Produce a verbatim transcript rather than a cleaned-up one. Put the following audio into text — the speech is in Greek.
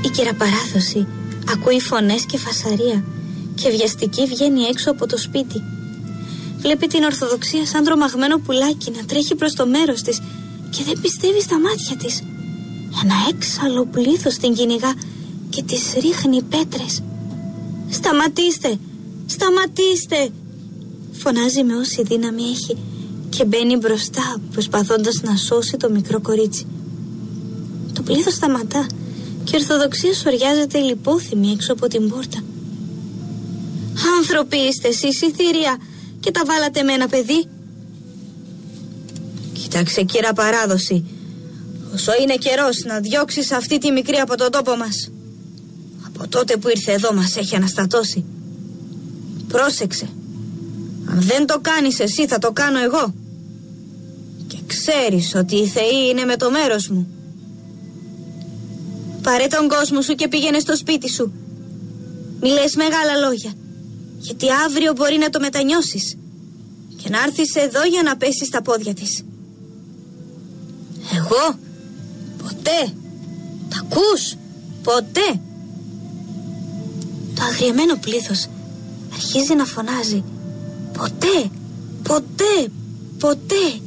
Η κυραπαράδοση ακούει φωνές και φασαρία και βιαστική βγαίνει έξω από το σπίτι. Βλέπει την Ορθοδοξία σαν τρομαγμένο πουλάκι να τρέχει προς το μέρος της και δεν πιστεύει στα μάτια της. Ένα έξαλλο πλήθος την κυνηγά και της ρίχνει πέτρες. «Σταματήστε! Σταματήστε!» φωνάζει με όση δύναμη έχει και μπαίνει μπροστά προσπαθώντας να σώσει το μικρό κορίτσι. Το πλήθος σταματά και η Ορθοδοξία σοριάζεται λιπόθυμη έξω από την πόρτα. «Άνθρωποι είστε εσείς η θηρία και τα βάλατε με ένα παιδί?» «Κοίταξε κύρα παράδοση, όσο είναι καιρός να διώξεις αυτή τη μικρή από τον τόπο μας. Από τότε που ήρθε εδώ μας έχει αναστατώσει. Πρόσεξε, αν δεν το κάνεις εσύ θα το κάνω εγώ. Και ξέρεις ότι οι θεοί είναι με το μέρος μου. Πάρε τον κόσμο σου και πήγαινε στο σπίτι σου. Μη λες μεγάλα λόγια, γιατί αύριο μπορεί να το μετανιώσεις και να έρθεις εδώ για να πέσεις στα πόδια της». «Εγώ? Ποτέ! Τ' ακούς? Ποτέ!» Το αγριεμένο πλήθος αρχίζει να φωνάζει «Ποτέ! Ποτέ! Ποτέ!»